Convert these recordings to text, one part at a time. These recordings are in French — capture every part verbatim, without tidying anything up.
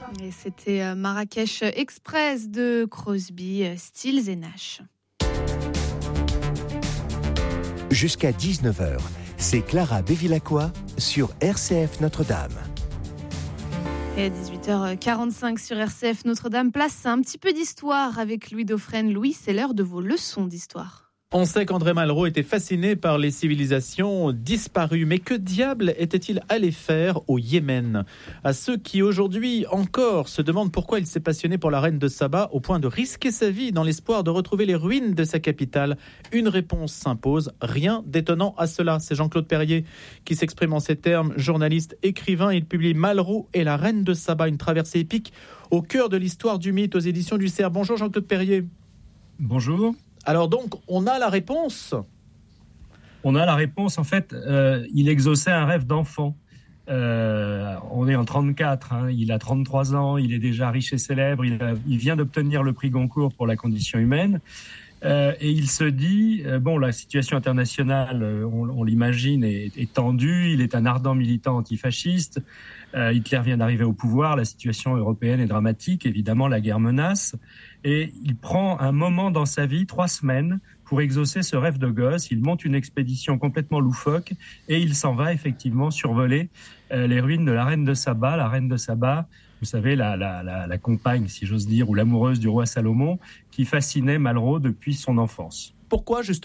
Et c'était Marrakech Express de Crosby, Stills et Nash. Jusqu'à dix-neuf heures, c'est Clara Bévilacqua sur R C F Notre-Dame. Et à dix-huit heures quarante-cinq sur R C F Notre-Dame, place un petit peu d'histoire avec Louis Dauphren. Louis, c'est l'heure de vos leçons d'histoire. On sait qu'André Malraux était fasciné par les civilisations disparues. Mais que diable était-il allé faire au Yémen ? À ceux qui aujourd'hui encore se demandent pourquoi il s'est passionné pour la reine de Saba au point de risquer sa vie dans l'espoir de retrouver les ruines de sa capitale, une réponse s'impose. Rien d'étonnant à cela. C'est Jean-Claude Perrier qui s'exprime en ces termes. Journaliste, écrivain, il publie Malraux et la reine de Saba, une traversée épique au cœur de l'histoire du mythe aux éditions du Cerf. Bonjour Jean-Claude Perrier. Bonjour. Alors donc, on a la réponse. On a la réponse, en fait, euh, il exauçait un rêve d'enfant. Euh, on est en trente-quatre, hein, il a trente-trois ans, il est déjà riche et célèbre, il, a, il vient d'obtenir le prix Goncourt pour la condition humaine. Euh, et il se dit, euh, bon, la situation internationale, euh, on, on l'imagine, est, est tendue, il est un ardent militant antifasciste, euh, Hitler vient d'arriver au pouvoir, la situation européenne est dramatique, évidemment, la guerre menace, et il prend un moment dans sa vie, trois semaines, pour exaucer ce rêve de gosse. Il monte une expédition complètement loufoque, et il s'en va effectivement survoler euh, les ruines de la reine de Saba, la reine de Saba, vous savez, la, la, la, la compagne, si j'ose dire, ou l'amoureuse du roi Salomon, qui fascinait Malraux depuis son enfance. Pourquoi, justement ?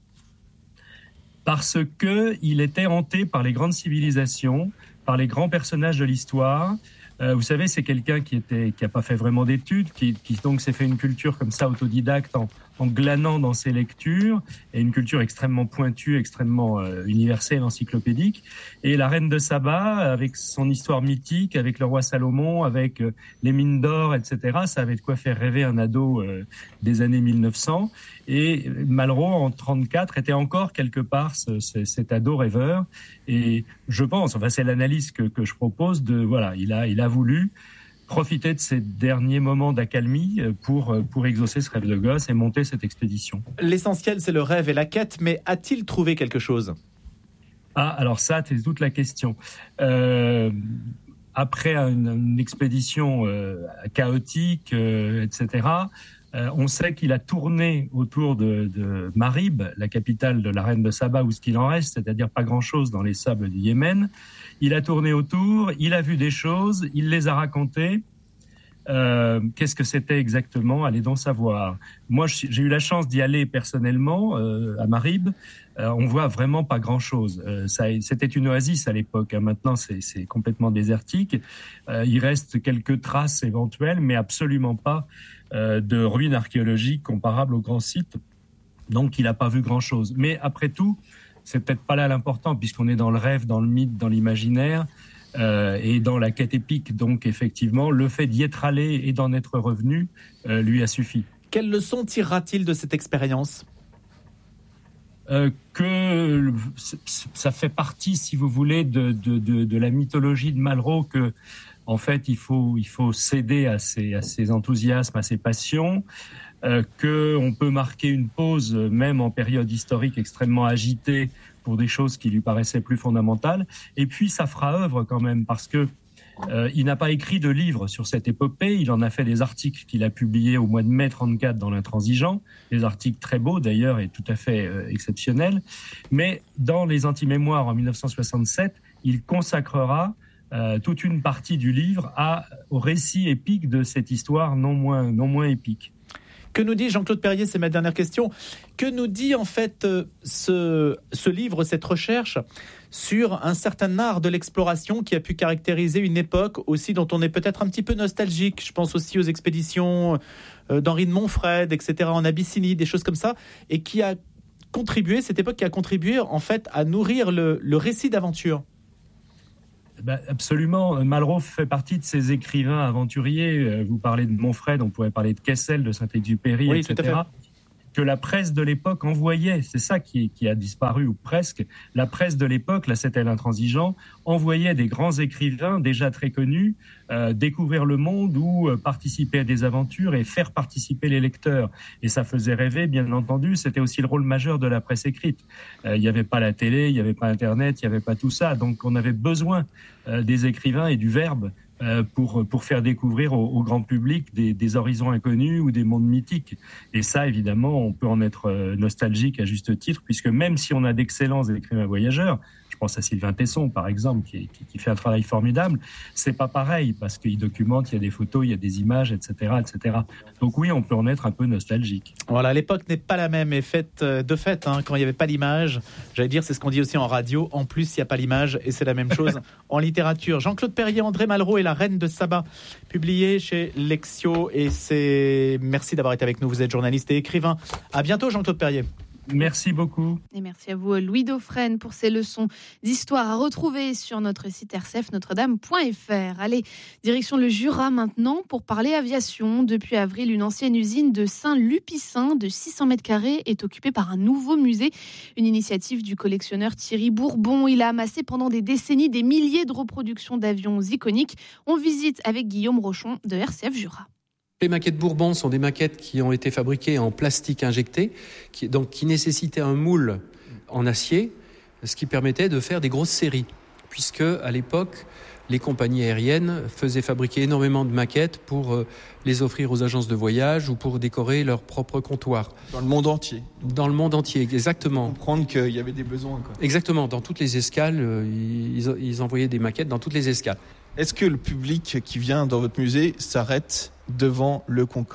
Parce qu'il était hanté par les grandes civilisations, par les grands personnages de l'histoire. Euh, vous savez, c'est quelqu'un qui était, qui n'a pas fait vraiment d'études, qui, qui donc s'est fait une culture comme ça, autodidacte, en, en glanant dans ses lectures, et une culture extrêmement pointue, extrêmement euh, universelle, encyclopédique. Et la reine de Saba, avec son histoire mythique, avec le roi Salomon, avec euh, les mines d'or, et cetera, ça avait de quoi faire rêver un ado euh, des années mille neuf cents. Et Malraux, en trente-quatre, était encore quelque part ce, ce, cet ado rêveur. Et je pense, enfin c'est l'analyse que, que je propose, de voilà, il a, il a voulu profiter de ces derniers moments d'accalmie pour, pour exaucer ce rêve de gosse et monter cette expédition. L'essentiel, c'est le rêve et la quête, mais a-t-il trouvé quelque chose ? Ah, alors ça, c'est toute la question. Euh, après une, une expédition euh, chaotique, euh, et cetera, euh, on sait qu'il a tourné autour de, de Marib, la capitale de la reine de Saba, ou ce qu'il en reste, c'est-à-dire pas grand-chose dans les sables du Yémen. Il a tourné autour, il a vu des choses, il les a racontées. Euh, qu'est-ce que c'était exactement ? Allez donc savoir. Moi, j'ai eu la chance d'y aller personnellement euh, à Marib. Euh, on voit vraiment pas grand-chose. Euh, ça, c'était une oasis à l'époque. Hein. Maintenant, c'est, c'est complètement désertique. Euh, il reste quelques traces éventuelles, mais absolument pas euh, de ruines archéologiques comparables aux grands sites. Donc, il n'a pas vu grand-chose. Mais après tout, c'est peut-être pas là l'important, puisqu'on est dans le rêve, dans le mythe, dans l'imaginaire. Euh, et dans la quête épique, donc effectivement, le fait d'y être allé et d'en être revenu euh, lui a suffi. Quelle leçon tirera-t-il de cette expérience ? euh, Que ça fait partie, si vous voulez, de, de, de, de la mythologie de Malraux, que en fait, il faut, il faut céder à ses, à ses enthousiasmes, à ses passions, euh, qu'on peut marquer une pause, même en période historique extrêmement agitée, pour des choses qui lui paraissaient plus fondamentales. Et puis, ça fera œuvre quand même, parce que euh, il n'a pas écrit de livre sur cette épopée. Il en a fait des articles qu'il a publiés au mois de mai trente-quatre dans l'Intransigeant, des articles très beaux d'ailleurs et tout à fait euh, exceptionnels. Mais dans les Antimémoires en dix-neuf cent soixante-sept, il consacrera euh, toute une partie du livre à, au récit épique de cette histoire non moins, non moins épique. Que nous dit Jean-Claude Perrier, c'est ma dernière question, que nous dit en fait euh, ce, ce livre, cette recherche sur un certain art de l'exploration qui a pu caractériser une époque aussi dont on est peut-être un petit peu nostalgique. Je pense aussi aux expéditions euh, d'Henri de Montfred, et cetera, en Abyssinie, des choses comme ça, et qui a contribué, cette époque qui a contribué en fait à nourrir le, le récit d'aventure. Ben absolument. Malraux fait partie de ces écrivains aventuriers. Vous parlez de Montfred, on pourrait parler de Kessel, de Saint-Exupéry, oui, et cetera. Que la presse de l'époque envoyait, c'est ça qui, qui a disparu, ou presque. La presse de l'époque, là c'était l'Intransigeant, envoyait des grands écrivains déjà très connus euh, découvrir le monde ou euh, participer à des aventures et faire participer les lecteurs. Et ça faisait rêver, bien entendu. C'était aussi le rôle majeur de la presse écrite. Euh, il n'y avait pas la télé, il n'y avait pas Internet, il n'y avait pas tout ça. Donc on avait besoin euh, des écrivains et du verbe euh, pour, pour faire découvrir au, au grand public des, des horizons inconnus ou des mondes mythiques. Et ça, évidemment, on peut en être nostalgique à juste titre, puisque même si on a d'excellents écrivains voyageurs, je pense à Sylvain Tesson, par exemple, qui, qui, qui fait un travail formidable, c'est pas pareil, parce qu'il documente, il y a des photos, il y a des images, et cetera, et cetera. Donc oui, on peut en être un peu nostalgique. Voilà, l'époque n'est pas la même, et fait, de fait, hein, quand il n'y avait pas l'image, j'allais dire, c'est ce qu'on dit aussi en radio, en plus, il n'y a pas l'image, et c'est la même chose en littérature. Jean-Claude Perrier, André Malraux et la Reine de Saba, publié chez Lexio, et c'est... Merci d'avoir été avec nous, vous êtes journaliste et écrivain. À bientôt, Jean-Claude Perrier. Merci beaucoup. Et merci à vous, Louis Dauphren, pour ces leçons d'histoire à retrouver sur notre site r c f notre dame point f r. Allez, direction le Jura maintenant pour parler aviation. Depuis avril, une ancienne usine de Saint-Lupicin de six cents mètres carrés est occupée par un nouveau musée. Une initiative du collectionneur Thierry Bourbon. Il a amassé pendant des décennies des milliers de reproductions d'avions iconiques. On visite avec Guillaume Rochon de R C F Jura. Les maquettes Bourbon sont des maquettes qui ont été fabriquées en plastique injecté, qui, donc qui nécessitaient un moule en acier, ce qui permettait de faire des grosses séries, puisque à l'époque, les compagnies aériennes faisaient fabriquer énormément de maquettes pour euh, les offrir aux agences de voyage ou pour décorer leur propre comptoir. Dans le monde entier. Dans le monde entier, exactement. Comprendre qu'il y avait des besoins, quoi. Exactement, dans toutes les escales, euh, ils, ils envoyaient des maquettes dans toutes les escales. Est-ce que le public qui vient dans votre musée s'arrête devant le Concorde ?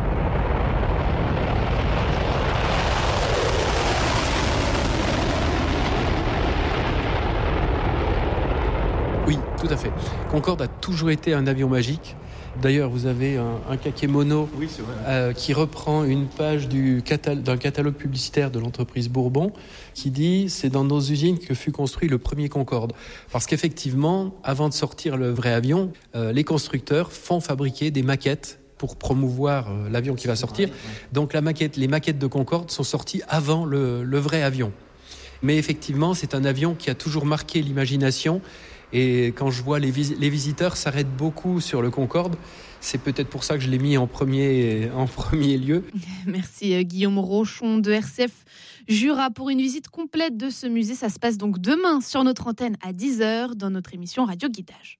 Oui, tout à fait. Concorde a toujours été un avion magique. D'ailleurs, vous avez un, un kakémono oui, c'est vrai. Euh, qui reprend une page du catal- d'un catalogue publicitaire de l'entreprise Bourbon qui dit « C'est dans nos usines que fut construit le premier Concorde ». Parce qu'effectivement, avant de sortir le vrai avion, euh, les constructeurs font fabriquer des maquettes pour promouvoir euh, l'avion qui va sortir. Donc la maquette, les maquettes de Concorde sont sorties avant le, le vrai avion. Mais effectivement, c'est un avion qui a toujours marqué l'imagination. Et quand je vois les, vis- les visiteurs s'arrêtent beaucoup sur le Concorde, c'est peut-être pour ça que je l'ai mis en premier, en premier lieu. Merci Guillaume Rochon de R C F Jura pour une visite complète de ce musée. Ça se passe donc demain sur notre antenne à dix heures dans notre émission Radio Guidage.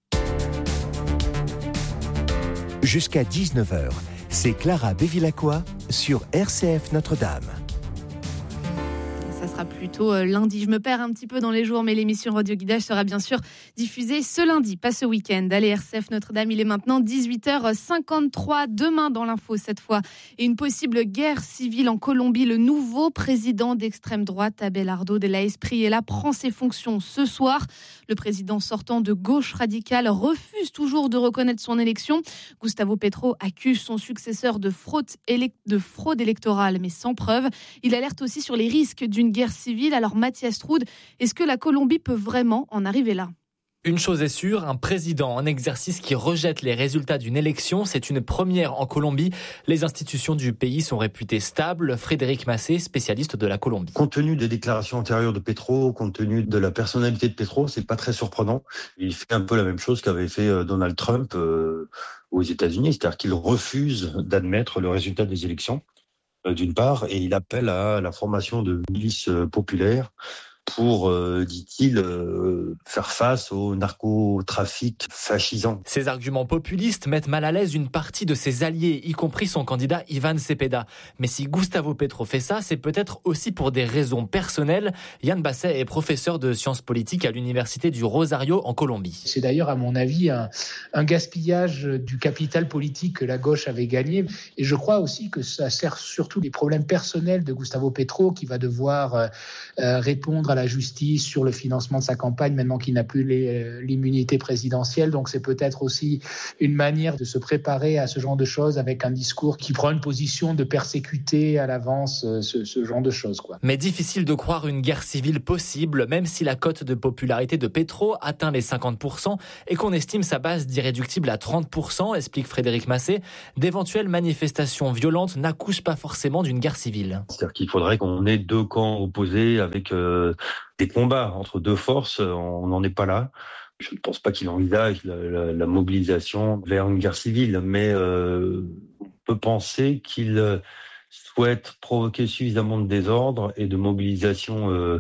Jusqu'à dix-neuf heures, c'est Clara Bevilacqua sur R C F Notre-Dame. Ça sera plutôt lundi. Je me perds un petit peu dans les jours, mais l'émission Radio Guidage sera bien sûr diffusée ce lundi, pas ce week-end. Allez, R C F Notre-Dame, il est maintenant dix-huit heures cinquante-trois. Demain, dans l'info, cette fois, et une possible guerre civile en Colombie. Le nouveau président d'extrême droite, Abelardo de la Espriella, prend ses fonctions ce soir. Le président sortant de gauche radicale refuse toujours de reconnaître son élection. Gustavo Petro accuse son successeur de fraude, élect- de fraude électorale, mais sans preuve. Il alerte aussi sur les risques d'une guerre civile. Alors Mathias Troud, est-ce que la Colombie peut vraiment en arriver là ? Une chose est sûre, un président en exercice qui rejette les résultats d'une élection, c'est une première en Colombie. Les institutions du pays sont réputées stables. Frédéric Massé, spécialiste de la Colombie. Compte tenu des déclarations antérieures de Petro, compte tenu de la personnalité de Petro, c'est pas très surprenant. Il fait un peu la même chose qu'avait fait Donald Trump euh, aux États-Unis, c'est-à-dire qu'il refuse d'admettre le résultat des élections, euh, d'une part, et il appelle à la formation de milices euh, populaires pour, euh, dit-il, euh, faire face au narcotrafic fascisant. Ces arguments populistes mettent mal à l'aise une partie de ses alliés, y compris son candidat Ivan Cepeda. Mais si Gustavo Petro fait ça, c'est peut-être aussi pour des raisons personnelles. Yann Basset est professeur de sciences politiques à l'université du Rosario en Colombie. C'est d'ailleurs, à mon avis, un, un gaspillage du capital politique que la gauche avait gagné. Et je crois aussi que ça sert surtout des problèmes personnels de Gustavo Petro, qui va devoir euh, répondre à la justice sur le financement de sa campagne maintenant qu'il n'a plus les, l'immunité présidentielle. Donc c'est peut-être aussi une manière de se préparer à ce genre de choses avec un discours qui prend une position de persécuter à l'avance ce, ce genre de choses, quoi. Mais difficile de croire une guerre civile possible, même si la cote de popularité de Petro atteint les cinquante pour cent et qu'on estime sa base d'irréductible à trente pour cent, explique Frédéric Massé. D'éventuelles manifestations violentes n'accouchent pas forcément d'une guerre civile. C'est-à-dire qu'il faudrait qu'on ait deux camps opposés avec euh, des combats entre deux forces, on n'en est pas là. Je ne pense pas qu'il envisage la, la, la mobilisation vers une guerre civile, mais euh, on peut penser qu'il souhaite provoquer suffisamment de désordre et de mobilisation euh,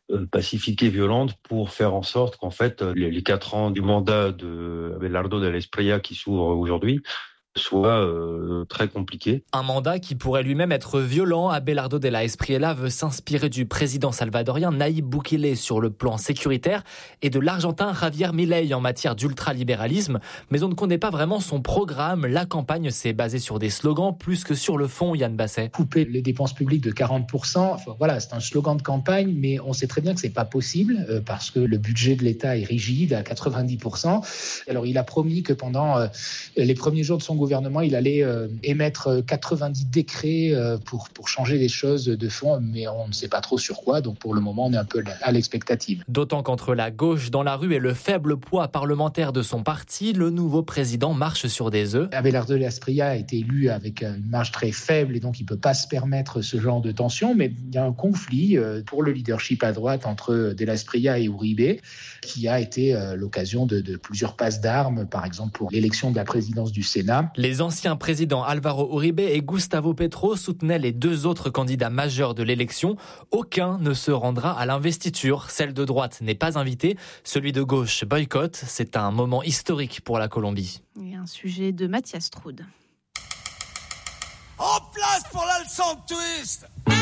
euh, pacifique et violente pour faire en sorte qu'en fait les, les quatre ans du mandat de Abelardo de la Espriella qui s'ouvre aujourd'hui soit euh, très compliqué. Un mandat qui pourrait lui-même être violent. Abelardo de la Espriella veut s'inspirer du président salvadorien Nayib Bukele sur le plan sécuritaire et de l'Argentin Javier Milei en matière d'ultralibéralisme. Mais on ne connaît pas vraiment son programme. La campagne s'est basée sur des slogans plus que sur le fond, Yann Basset. Couper les dépenses publiques de quarante pour cent, enfin, voilà, c'est un slogan de campagne, mais on sait très bien que c'est pas possible euh, parce que le budget de l'État est rigide à quatre-vingt-dix pour cent. Alors il a promis que pendant euh, les premiers jours de son gouvernement, il allait euh, émettre quatre-vingt-dix décrets euh, pour, pour changer les choses de fond, mais on ne sait pas trop sur quoi, donc pour le moment on est un peu à l'expectative. D'autant qu'entre la gauche dans la rue et le faible poids parlementaire de son parti, le nouveau président marche sur des œufs. Abelardo de la Espriella a été élu avec une marge très faible et donc il ne peut pas se permettre ce genre de tension, mais il y a un conflit euh, pour le leadership à droite entre de la Espriella et Uribe qui a été euh, l'occasion de, de plusieurs passes d'armes, par exemple pour l'élection de la présidence du Sénat. Les anciens présidents Álvaro Uribe et Gustavo Petro soutenaient les deux autres candidats majeurs de l'élection. Aucun ne se rendra à l'investiture. Celle de droite n'est pas invitée. Celui de gauche boycotte. C'est un moment historique pour la Colombie. Et un sujet de Mathias Troud. En place pour la leçon de twist!